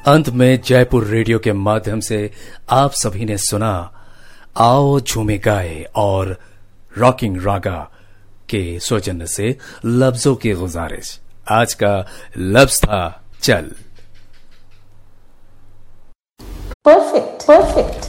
अंत में जयपुर रेडियो के माध्यम से आप सभी ने सुना आओ झूमे गाए और रॉकिंग रागा के सौजन्य से लफ्जों की गुजारिश। आज का लफ्ज था चल। परफेक्ट।